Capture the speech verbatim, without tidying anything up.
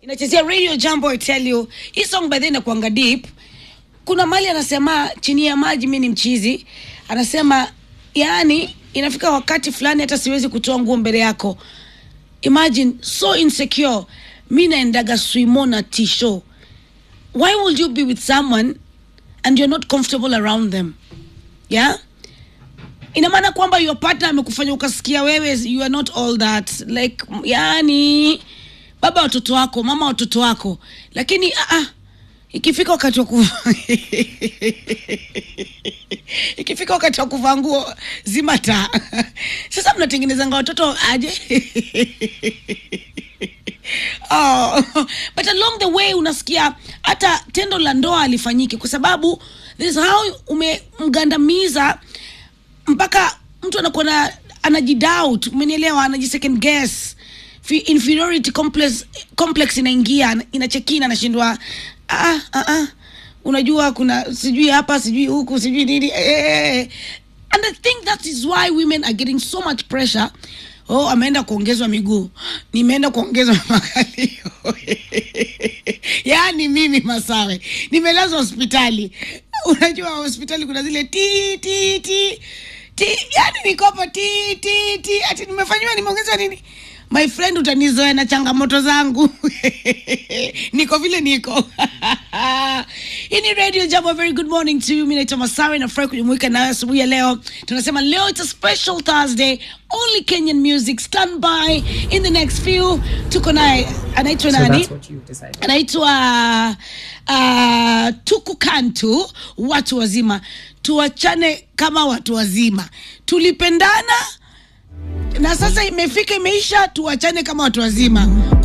Inachezea Radio Jambo. I tell you, hii song by the way inakuanga deep. Kuna mali anasema chini ya maji mimi ni mchizi. Anasema yani inafika wakati fulani hata siwezi kutoa nguo mbele yako. Imagine, so insecure. Mimi naendaga swimona tisho. Why would you be with someone and you're not comfortable around them? Yeah? Ina maana kwamba your partner amekufanya ukasikia wewe you are not all that. Like yani baba watoto wako, mama watoto wako. Lakini ah ah ikifika wakati wa kuvaa ikifika wakati wa kuvaa nguo zima taa. Sasa mnatengeneza ngao watoto aje? Oh, but along the way unasikia hata tendo la ndoa alifanyike kwa sababu this is how umemgandamiza mpaka mtu anakuwa na anajidoubt, umenielewa, anajisecond guess, inferiority complex complex inaingia, inachekina, anashindwa ah ah ah unajua kuna sijui hapa sijui huku sijui nini eh. And I think that is why women are getting so much pressure. Oh, ameenda kuongezwa miguu, nimeenda kuongezwa makalio. Yaani mimi Masawe nimelazwa hospitali. Unajua hospitali kuna zile ti ti ti ti, yani nikopa ti ti ti, ati nimefanywa nimeongezwa nini? My friend, utanizoea na changamoto zangu. Niko vile niko. Ini Radio Jambo, very good morning to you. Mimi naitwa Masawe na Frank kujumuika na asubuhi ya leo. Tunasema leo it's a special Thursday. Only Kenyan music. Stand by in the next few. Tuko naye anaitwa nani? So that's what you decided. Anaitwa uh, Tuku Kantu, watu wazima. Tuachane kama watu wazima. Tulipendana na sasa imefika imeisha, tuachane kama watu wazima.